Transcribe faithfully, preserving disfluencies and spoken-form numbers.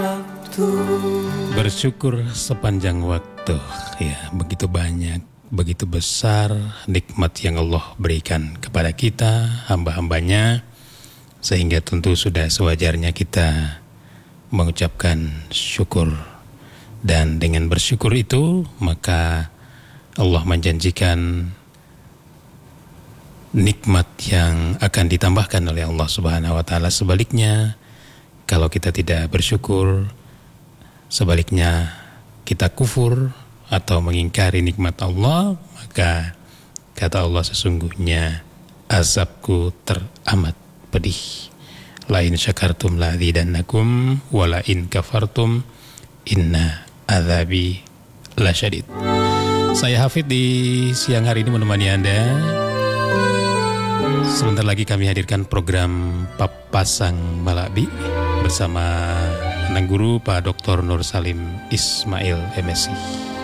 Bersyukur sepanjang waktu, ya begitu banyak, begitu besar nikmat yang Allah berikan kepada kita, hamba-hambanya, sehingga tentu sudah sewajarnya kita mengucapkan syukur. Dan dengan bersyukur itu, maka Allah menjanjikan nikmat yang akan ditambahkan oleh Allah Subhanahu wa taala. Sebaliknya, kalau kita tidak bersyukur, sebaliknya kita kufur atau mengingkari nikmat Allah, maka kata Allah, sesungguhnya azabku teramat pedih. Lain syakartum la azidannakum wala in kafartum inna azabi lasyadid. Saya Hafid di siang hari ini menemani Anda. Sebentar lagi kami hadirkan program Papasan Malabi bersama Nang Guru Pak Doktor Nur Salim Ismail M Si.